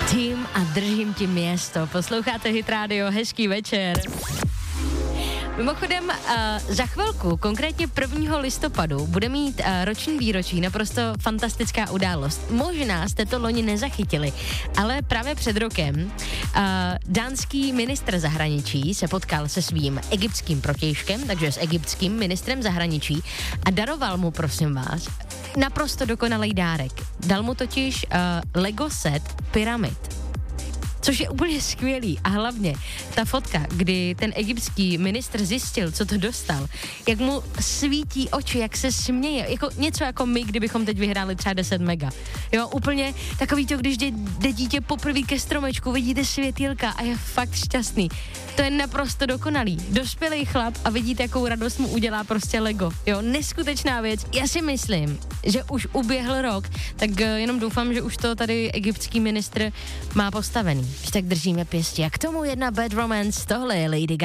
Tým a držím ti město. Posloucháte Hit Radio, hezký večer. Mimochodem, za chvilku, konkrétně 1. listopadu, bude mít roční výročí, naprosto fantastická událost. Možná jste to loni nezachytili, ale právě před rokem dánský ministr zahraničí se potkal se svým egyptským protějškem, takže s egyptským ministrem zahraničí a daroval mu, prosím vás, naprosto dokonalý dárek. Dal mu totiž Lego set pyramid. Což je úplně skvělý a hlavně ta fotka, kdy ten egyptský ministr zjistil, co to dostal, jak mu svítí oči, jak se směje, jako něco jako my, kdybychom teď vyhráli třeba 10 mega. Jo, úplně takový to, když jde dítě poprvé ke stromečku, vidíte světýlka a je fakt šťastný. To je naprosto dokonalý. Dospělý chlap a vidíte, jakou radost mu udělá prostě Lego. Jo, neskutečná věc. Já si myslím, že už uběhl rok, tak jenom doufám, že už to tady egyptský ministr má postavený. Tak držíme pěstí. A k tomu jedna Bad Romance, tohle je Lady Gaga.